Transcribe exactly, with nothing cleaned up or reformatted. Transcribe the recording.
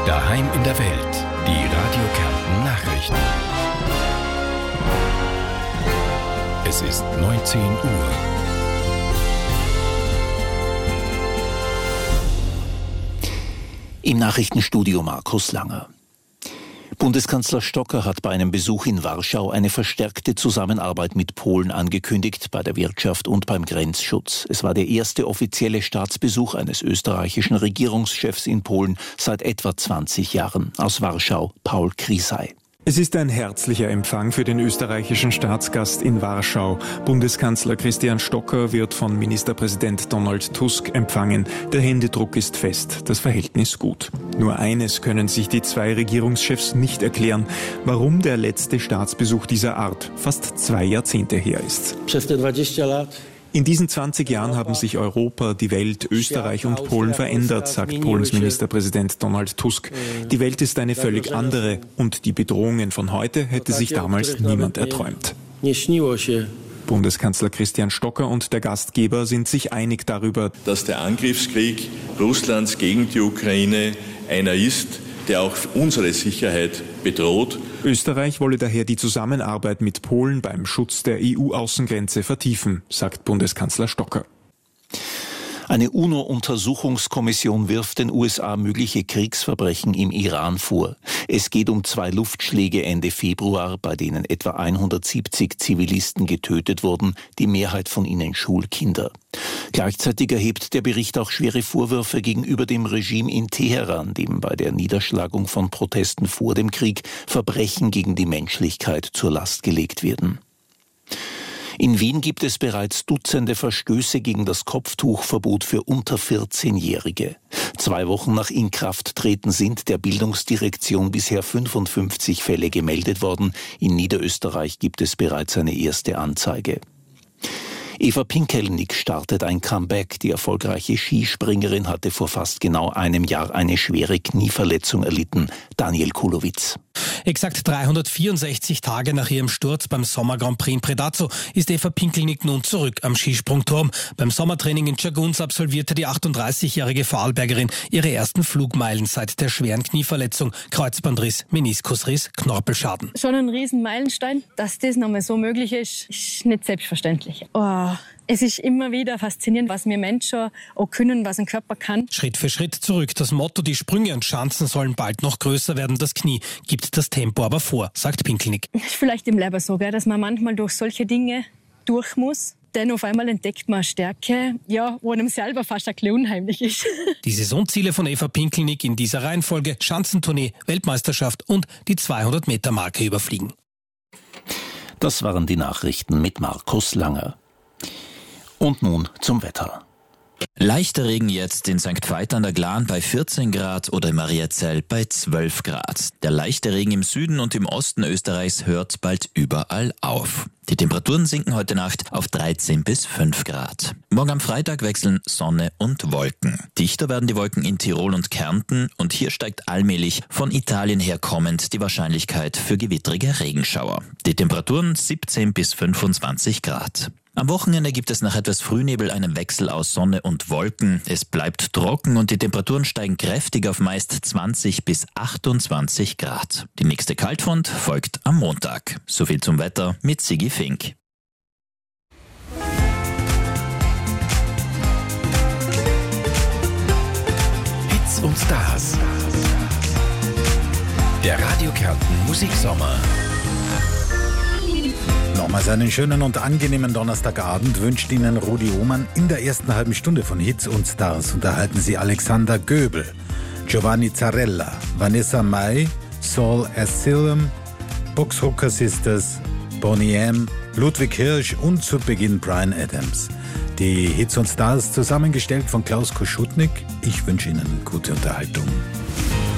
Daheim in der Welt. Die Radio Kärnten Nachrichten. Es ist neunzehn Uhr. Im Nachrichtenstudio Markus Langer. Bundeskanzler Stocker hat bei einem Besuch in Warschau eine verstärkte Zusammenarbeit mit Polen angekündigt, bei der Wirtschaft und beim Grenzschutz. Es war der erste offizielle Staatsbesuch eines österreichischen Regierungschefs in Polen seit etwa zwanzig Jahren. Aus Warschau, Paul Krisay. Es ist ein herzlicher Empfang für den österreichischen Staatsgast in Warschau. Bundeskanzler Christian Stocker wird von Ministerpräsident Donald Tusk empfangen. Der Händedruck ist fest, das Verhältnis gut. Nur eines können sich die zwei Regierungschefs nicht erklären, warum der letzte Staatsbesuch dieser Art fast zwei Jahrzehnte her ist. In diesen zwanzig Jahren haben sich Europa, die Welt, Österreich und Polen verändert, sagt Polens Ministerpräsident Donald Tusk. Die Welt ist eine völlig andere und die Bedrohungen von heute hätte sich damals niemand erträumt. Bundeskanzler Christian Stocker und der Gastgeber sind sich einig darüber, dass der Angriffskrieg Russlands gegen die Ukraine einer ist, der auch unsere Sicherheit bedroht. Österreich wolle daher die Zusammenarbeit mit Polen beim Schutz der E U-Außengrenze vertiefen, sagt Bundeskanzler Stocker. Eine UNO-Untersuchungskommission wirft den U S A mögliche Kriegsverbrechen im Iran vor. Es geht um zwei Luftschläge Ende Februar, bei denen etwa hundertsiebzig Zivilisten getötet wurden, die Mehrheit von ihnen Schulkinder. Gleichzeitig erhebt der Bericht auch schwere Vorwürfe gegenüber dem Regime in Teheran, dem bei der Niederschlagung von Protesten vor dem Krieg Verbrechen gegen die Menschlichkeit zur Last gelegt werden. In Wien gibt es bereits Dutzende Verstöße gegen das Kopftuchverbot für unter vierzehnjährige. Zwei Wochen nach Inkrafttreten sind der Bildungsdirektion bisher fünfundfünfzig Fälle gemeldet worden. In Niederösterreich gibt es bereits eine erste Anzeige. Eva Pinkelnick startet ein Comeback. Die erfolgreiche Skispringerin hatte vor fast genau einem Jahr eine schwere Knieverletzung erlitten. Daniel Kulowitz. Exakt dreihundertvierundsechzig Tage nach ihrem Sturz beim Sommer Grand Prix in Predazzo ist Eva Pinkelnick nun zurück am Skisprungturm. Beim Sommertraining in Tschernguns absolvierte die achtunddreißigjährige Vorarlbergerin ihre ersten Flugmeilen seit der schweren Knieverletzung, Kreuzbandriss, Meniskusriss, Knorpelschaden. Schon ein Riesenmeilenstein, dass das nochmal so möglich ist, ist nicht selbstverständlich. Oh. Es ist immer wieder faszinierend, was wir Menschen auch können, was ein Körper kann. Schritt für Schritt zurück. Das Motto, die Sprünge und Schanzen sollen bald noch größer werden. Das Knie gibt das Tempo aber vor, sagt Pinkelnick. Vielleicht im Leben so, dass man manchmal durch solche Dinge durch muss. Denn auf einmal entdeckt man eine Stärke, ja, wo einem selber fast ein bisschen unheimlich ist. Die Saisonziele von Eva Pinkelnick in dieser Reihenfolge: Schanzentournee, Weltmeisterschaft und die zweihundert-Meter-Marke überfliegen. Das waren die Nachrichten mit Markus Langer. Und nun zum Wetter. Leichter Regen jetzt in Sankt Veit an der Glan bei vierzehn Grad oder in Mariazell bei zwölf Grad. Der leichte Regen im Süden und im Osten Österreichs hört bald überall auf. Die Temperaturen sinken heute Nacht auf dreizehn bis fünf Grad. Morgen am Freitag wechseln Sonne und Wolken. Dichter werden die Wolken in Tirol und Kärnten und hier steigt allmählich von Italien her kommend die Wahrscheinlichkeit für gewittrige Regenschauer. Die Temperaturen siebzehn bis fünfundzwanzig Grad. Am Wochenende gibt es nach etwas Frühnebel einen Wechsel aus Sonne und Wolken. Es bleibt trocken und die Temperaturen steigen kräftig auf meist zwanzig bis achtundzwanzig Grad. Die nächste Kaltfront folgt am Montag. Soviel zum Wetter mit Sigi Fink. Hits und Stars. Der Radio Kärnten Musiksommer. Nochmals einen schönen und angenehmen Donnerstagabend wünscht Ihnen Rudi Ohmann. In der ersten halben Stunde von Hits und Stars unterhalten Sie Alexander Göbel, Giovanni Zarella, Vanessa Mai, Saul Asylum, Boxhooker Sisters, Boney M., Ludwig Hirsch und zu Beginn Bryan Adams. Die Hits und Stars zusammengestellt von Klaus Koschutnik. Ich wünsche Ihnen gute Unterhaltung.